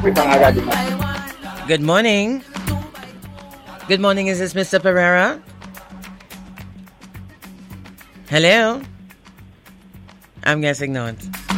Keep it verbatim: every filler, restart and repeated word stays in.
Good morning. Good morning, is this Mister Pereira? Hello? I'm guessing not.